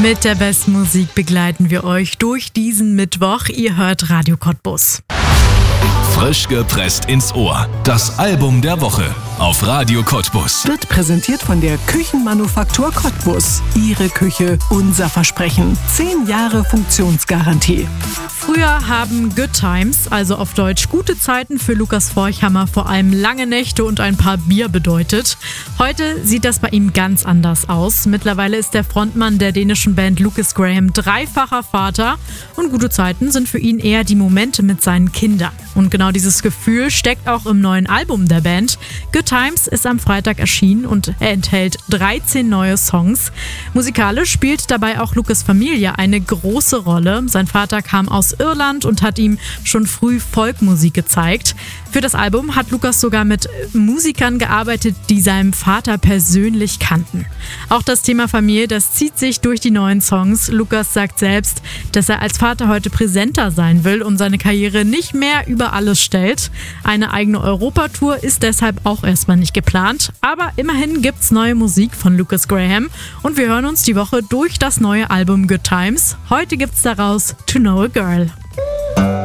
Mit der besten Musik begleiten wir euch durch diesen Mittwoch. Ihr hört Radio Cottbus. Frisch gepresst ins Ohr. Das Album der Woche auf Radio Cottbus. Wird präsentiert von der Küchenmanufaktur Cottbus. Ihre Küche, unser Versprechen. 10 Jahre Funktionsgarantie. Früher haben Good Times, also auf Deutsch gute Zeiten für Lukas Forchhammer, vor allem lange Nächte und ein paar Bier bedeutet. Heute sieht das bei ihm ganz anders aus. Mittlerweile ist der Frontmann der dänischen Band Lukas Graham 3-facher Vater und gute Zeiten sind für ihn eher die Momente mit seinen Kindern. Und genau dieses Gefühl steckt auch im neuen Album der Band. Good Times ist am Freitag erschienen und er enthält 13 neue Songs. Musikalisch spielt dabei auch Lukas' Familie eine große Rolle. Sein Vater kam aus Irland und hat ihm schon früh Folkmusik gezeigt. Für das Album hat Lukas sogar mit Musikern gearbeitet, die seinem Vater persönlich kannten. Auch das Thema Familie, das zieht sich durch die neuen Songs. Lukas sagt selbst, dass er als Vater heute präsenter sein will und seine Karriere nicht mehr über alles stellt. Eine eigene Europatour ist deshalb auch erstmal nicht geplant. Aber immerhin gibt's neue Musik von Lukas Graham und wir hören uns die Woche durch das neue Album Good Times. Heute gibt's daraus To Know a Girl.